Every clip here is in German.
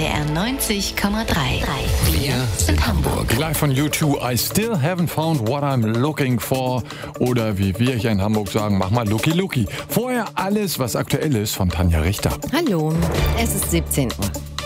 NDR 90,3. Wir sind Hamburg. Live von U2, I still haven't found what I'm looking for. Oder wie wir hier in Hamburg sagen, mach mal Looky Looky. Vorher alles, was aktuell ist, von Tanja Richter. Hallo, es ist 17 Uhr.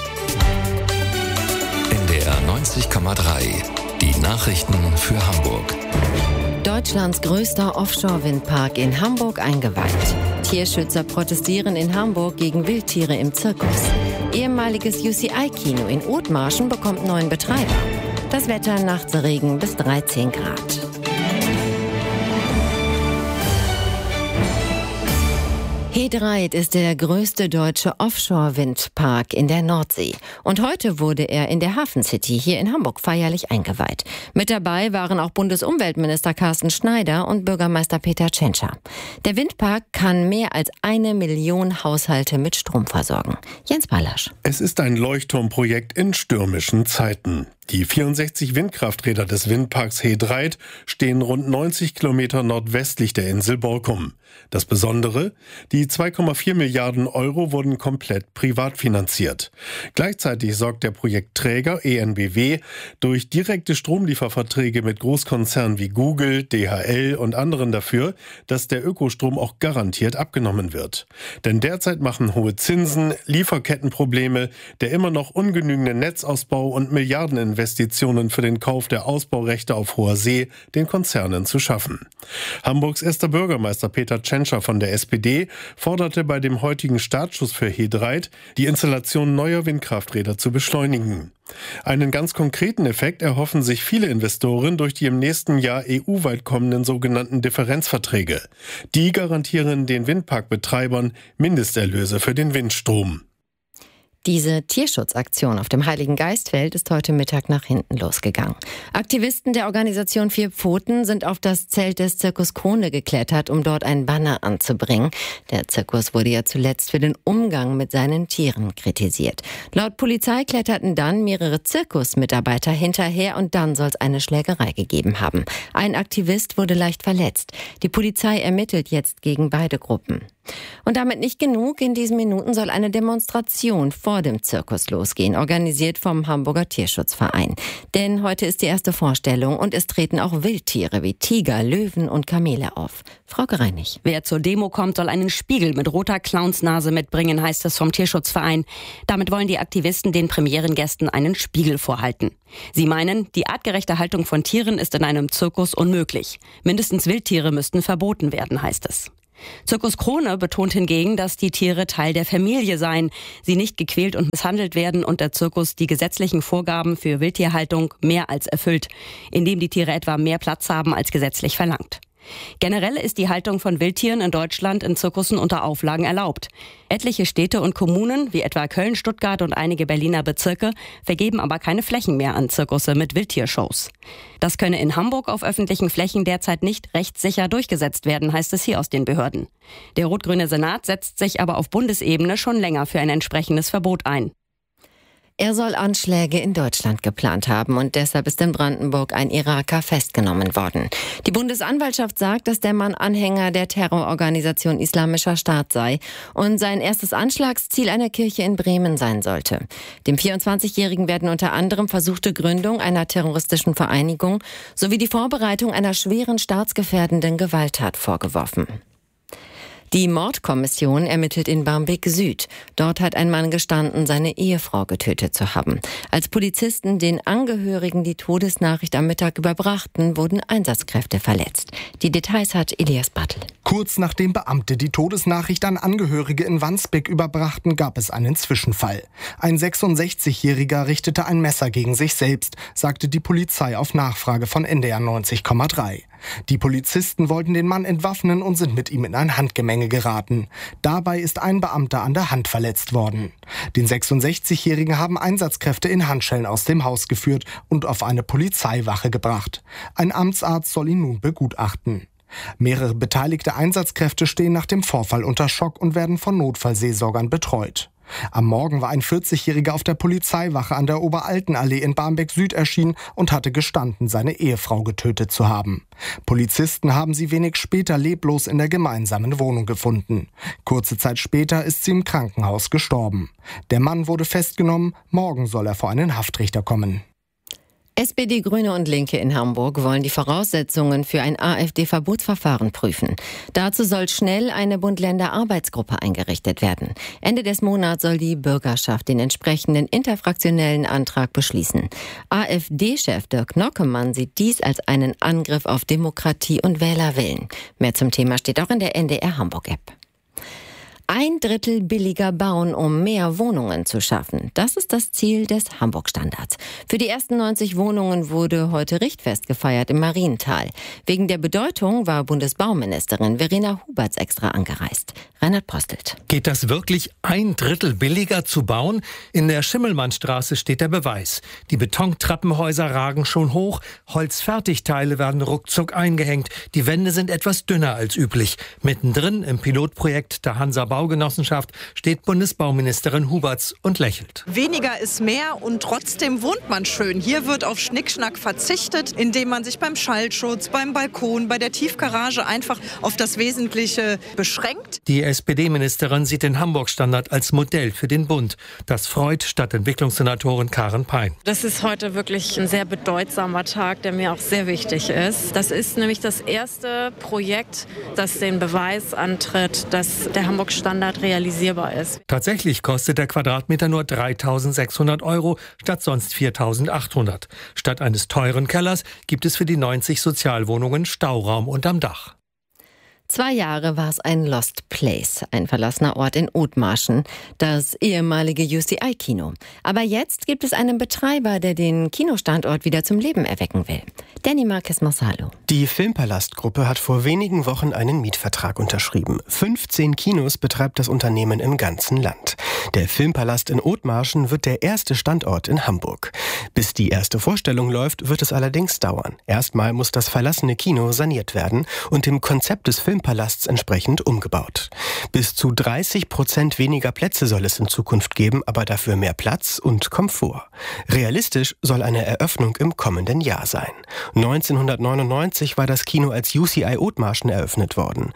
NDR 90,3. Die Nachrichten für Hamburg. Deutschlands größter Offshore-Windpark in Hamburg eingeweiht. Tierschützer protestieren in Hamburg gegen Wildtiere im Zirkus. Ehemaliges UCI-Kino in Othmarschen bekommt neuen Betreiber. Das Wetter nachts Regen bis 13 Grad. He Dreiht ist der größte deutsche Offshore-Windpark in der Nordsee. Und heute wurde er in der Hafen City hier in Hamburg feierlich eingeweiht. Mit dabei waren auch Bundesumweltminister Carsten Schneider und Bürgermeister Peter Tschentscher. Der Windpark kann mehr als 1 Million Haushalte mit Strom versorgen. Jens Ballasch. Es ist ein Leuchtturmprojekt in stürmischen Zeiten. Die 64 Windkrafträder des Windparks He Dreiht stehen rund 90 Kilometer nordwestlich der Insel Borkum. Das Besondere? Die 2,4 Milliarden Euro wurden komplett privat finanziert. Gleichzeitig sorgt der Projektträger EnBW durch direkte Stromlieferverträge mit Großkonzernen wie Google, DHL und anderen dafür, dass der Ökostrom auch garantiert abgenommen wird. Denn derzeit machen hohe Zinsen, Lieferkettenprobleme, der immer noch ungenügende Netzausbau und Milliardeninvestitionen für den Kauf der Ausbaurechte auf hoher See den Konzernen zu schaffen. Hamburgs erster Bürgermeister Peter Tschentscher von der SPD forderte bei dem heutigen Startschuss für He Dreiht, die Installation neuer Windkrafträder zu beschleunigen. Einen ganz konkreten Effekt erhoffen sich viele Investoren durch die im nächsten Jahr EU-weit kommenden sogenannten Differenzverträge. Die garantieren den Windparkbetreibern Mindesterlöse für den Windstrom. Diese Tierschutzaktion auf dem Heiligen Geistfeld ist heute Mittag nach hinten losgegangen. Aktivisten der Organisation Vier Pfoten sind auf das Zelt des Zirkus Krone geklettert, um dort einen Banner anzubringen. Der Zirkus wurde ja zuletzt für den Umgang mit seinen Tieren kritisiert. Laut Polizei kletterten dann mehrere Zirkusmitarbeiter hinterher und dann soll es eine Schlägerei gegeben haben. Ein Aktivist wurde leicht verletzt. Die Polizei ermittelt jetzt gegen beide Gruppen. Und damit nicht genug. In diesen Minuten soll eine Demonstration vor dem Zirkus losgehen, organisiert vom Hamburger Tierschutzverein. Denn heute ist die erste Vorstellung und es treten auch Wildtiere wie Tiger, Löwen und Kamele auf. Frauke Reinig. Wer zur Demo kommt, soll einen Spiegel mit roter Clownsnase mitbringen, heißt es vom Tierschutzverein. Damit wollen die Aktivisten den Premierengästen einen Spiegel vorhalten. Sie meinen, die artgerechte Haltung von Tieren ist in einem Zirkus unmöglich. Mindestens Wildtiere müssten verboten werden, heißt es. Zirkus Krone betont hingegen, dass die Tiere Teil der Familie seien, sie nicht gequält und misshandelt werden und der Zirkus die gesetzlichen Vorgaben für Wildtierhaltung mehr als erfüllt, indem die Tiere etwa mehr Platz haben als gesetzlich verlangt. Generell ist die Haltung von Wildtieren in Deutschland in Zirkussen unter Auflagen erlaubt. Etliche Städte und Kommunen, wie etwa Köln, Stuttgart und einige Berliner Bezirke, vergeben aber keine Flächen mehr an Zirkusse mit Wildtiershows. Das könne in Hamburg auf öffentlichen Flächen derzeit nicht rechtssicher durchgesetzt werden, heißt es hier aus den Behörden. Der rot-grüne Senat setzt sich aber auf Bundesebene schon länger für ein entsprechendes Verbot ein. Er soll Anschläge in Deutschland geplant haben und deshalb ist in Brandenburg ein Iraker festgenommen worden. Die Bundesanwaltschaft sagt, dass der Mann Anhänger der Terrororganisation Islamischer Staat sei und sein erstes Anschlagsziel eine Kirche in Bremen sein sollte. Dem 24-Jährigen werden unter anderem versuchte Gründung einer terroristischen Vereinigung sowie die Vorbereitung einer schweren staatsgefährdenden Gewalttat vorgeworfen. Die Mordkommission ermittelt in Barmbek Süd. Dort hat ein Mann gestanden, seine Ehefrau getötet zu haben. Als Polizisten den Angehörigen die Todesnachricht am Mittag überbrachten, wurden Einsatzkräfte verletzt. Die Details hat Elias Bartel. Kurz nachdem Beamte die Todesnachricht an Angehörige in Wandsbek überbrachten, gab es einen Zwischenfall. Ein 66-Jähriger richtete ein Messer gegen sich selbst, sagte die Polizei auf Nachfrage von NDR 90,3. Die Polizisten wollten den Mann entwaffnen und sind mit ihm in ein Handgemenge geraten. Dabei ist ein Beamter an der Hand verletzt worden. Den 66-Jährigen haben Einsatzkräfte in Handschellen aus dem Haus geführt und auf eine Polizeiwache gebracht. Ein Amtsarzt soll ihn nun begutachten. Mehrere beteiligte Einsatzkräfte stehen nach dem Vorfall unter Schock und werden von Notfallseelsorgern betreut. Am Morgen war ein 40-Jähriger auf der Polizeiwache an der Oberaltenallee in Barmbek-Süd erschienen und hatte gestanden, seine Ehefrau getötet zu haben. Polizisten haben sie wenig später leblos in der gemeinsamen Wohnung gefunden. Kurze Zeit später ist sie im Krankenhaus gestorben. Der Mann wurde festgenommen, morgen soll er vor einen Haftrichter kommen. SPD, Grüne und Linke in Hamburg wollen die Voraussetzungen für ein AfD-Verbotsverfahren prüfen. Dazu soll schnell eine Bund-Länder-Arbeitsgruppe eingerichtet werden. Ende des Monats soll die Bürgerschaft den entsprechenden interfraktionellen Antrag beschließen. AfD-Chef Dirk Nockemann sieht dies als einen Angriff auf Demokratie und Wählerwillen. Mehr zum Thema steht auch in der NDR Hamburg-App. 1/3 billiger bauen, um mehr Wohnungen zu schaffen. Das ist das Ziel des Hamburg-Standards. Für die ersten 90 Wohnungen wurde heute Richtfest gefeiert im Mariental. Wegen der Bedeutung war Bundesbauministerin Verena Huberts extra angereist. Reinhard Postelt. Geht das wirklich 1/3 billiger zu bauen? In der Schimmelmannstraße steht der Beweis. Die Betontreppenhäuser ragen schon hoch, Holzfertigteile werden ruckzuck eingehängt, die Wände sind etwas dünner als üblich. Mittendrin im Pilotprojekt der Hansa Baugenossenschaft steht Bundesbauministerin Huberts und lächelt. Weniger ist mehr und trotzdem wohnt man schön. Hier wird auf Schnickschnack verzichtet, indem man sich beim Schallschutz, beim Balkon, bei der Tiefgarage einfach auf das Wesentliche beschränkt. Die SPD-Ministerin sieht den Hamburg-Standard als Modell für den Bund. Das freut Stadtentwicklungssenatorin Karen Pein. Das ist heute wirklich ein sehr bedeutsamer Tag, der mir auch sehr wichtig ist. Das ist nämlich das erste Projekt, das den Beweis antritt, dass der Hamburg-Standard realisierbar ist. Tatsächlich kostet der Quadratmeter nur 3.600 € statt sonst 4.800. Statt eines teuren Kellers gibt es für die 90 Sozialwohnungen Stauraum unterm Dach. 2 Jahre war es ein Lost Place, ein verlassener Ort in Othmarschen, das ehemalige UCI-Kino. Aber jetzt gibt es einen Betreiber, der den Kinostandort wieder zum Leben erwecken will. Danny Marquez Marsalo. Die Filmpalast-Gruppe hat vor wenigen Wochen einen Mietvertrag unterschrieben. 15 Kinos betreibt das Unternehmen im ganzen Land. Der Filmpalast in Othmarschen wird der erste Standort in Hamburg. Bis die erste Vorstellung läuft, wird es allerdings dauern. Erstmal muss das verlassene Kino saniert werden und dem Konzept des Filmpalasts entsprechend umgebaut. Bis zu 30% weniger Plätze soll es in Zukunft geben, aber dafür mehr Platz und Komfort. Realistisch soll eine Eröffnung im kommenden Jahr sein. 1999 war das Kino als UCI Othmarschen eröffnet worden.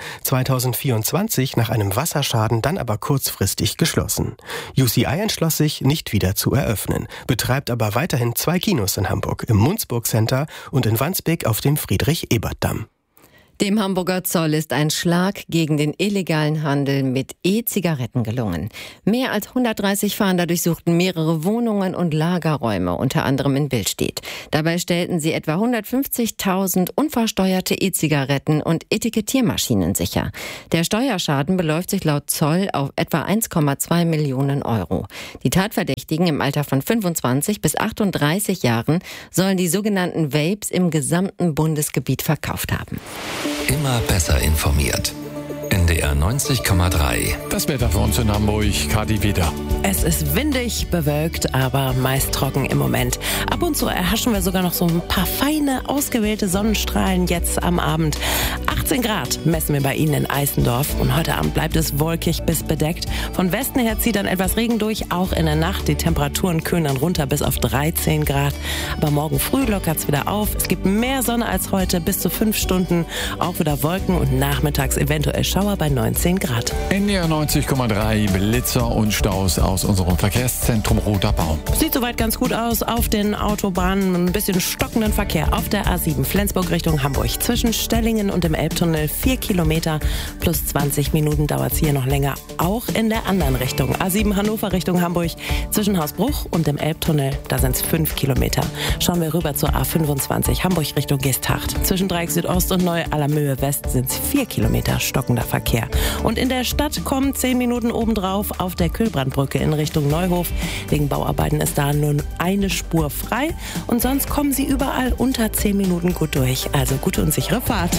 2024 nach einem Wasserschaden dann aber kurzfristig geschlossen. UCI entschloss sich, nicht wieder zu eröffnen, betreibt aber weiterhin 2 Kinos in Hamburg, im Munzburg Center und in Wandsbek auf dem Friedrich-Ebert-Damm. Dem Hamburger Zoll ist ein Schlag gegen den illegalen Handel mit E-Zigaretten gelungen. Mehr als 130 Fahnder durchsuchten mehrere Wohnungen und Lagerräume, unter anderem in Billstedt. Dabei stellten sie etwa 150.000 unversteuerte E-Zigaretten und Etikettiermaschinen sicher. Der Steuerschaden beläuft sich laut Zoll auf etwa 1,2 Millionen €. Die Tatverdächtigen im Alter von 25 bis 38 Jahren sollen die sogenannten Vapes im gesamten Bundesgebiet verkauft haben. Immer besser informiert. NDR 90,3. Das Wetter für uns in Hamburg, Kadi Wieder. Es ist windig, bewölkt, aber meist trocken im Moment. Ab und zu erhaschen wir sogar noch so ein paar feine, ausgewählte Sonnenstrahlen jetzt am Abend. 18 Grad messen wir bei Ihnen in Eisendorf. Und heute Abend bleibt es wolkig bis bedeckt. Von Westen her zieht dann etwas Regen durch, auch in der Nacht. Die Temperaturen kühlen dann runter bis auf 13 Grad. Aber morgen früh lockert es wieder auf. Es gibt mehr Sonne als heute, bis zu 5 Stunden. Auch wieder Wolken und nachmittags eventuell Schauer bei 19 Grad. NDR 90,3, Blitzer und Staus aus unserem Verkehrszentrum Roter Baum. Sieht soweit ganz gut aus. Auf den Autobahnen ein bisschen stockenden Verkehr. Auf der A7 Flensburg Richtung Hamburg. Zwischen Stellingen und dem Elbtunnel 4 Kilometer. Plus 20 Minuten dauert es hier noch länger. Auch in der anderen Richtung. A7 Hannover Richtung Hamburg. Zwischen Hausbruch und dem Elbtunnel. Da sind es 5 Kilometer. Schauen wir rüber zur A25 Hamburg Richtung Geesthacht. Zwischen Dreieck Südost und Neu-Allermöhe West sind es 4 Kilometer stockender Verkehr. Und in der Stadt kommen 10 Minuten obendrauf auf der Kühlbrandbrücke in Richtung Neuhof. Wegen Bauarbeiten ist da nur eine Spur frei. Und sonst kommen Sie überall unter 10 Minuten gut durch. Also gute und sichere Fahrt.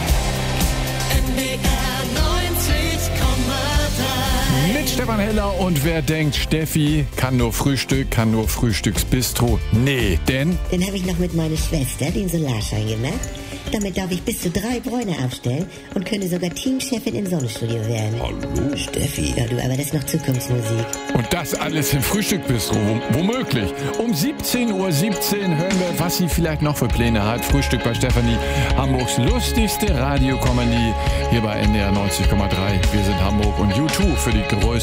Mit Stefan Heller und wer denkt, Steffi kann nur Frühstück, kann nur Frühstücksbistro. Nee, denn... Den habe ich noch mit meiner Schwester, den Solarschein gemacht. Damit darf ich bis zu 3 Bräune aufstellen und könnte sogar Teamchefin im Sonnenstudio werden. Hallo? Steffi. Ja, du, aber das ist noch Zukunftsmusik. Und das alles im Frühstückbistro, womöglich. Um 17:17 Uhr hören wir, was sie vielleicht noch für Pläne hat. Frühstück bei Stefanie, Hamburgs lustigste Radiokomödie hier bei NDR 90,3. Wir sind Hamburg und U2 für die größte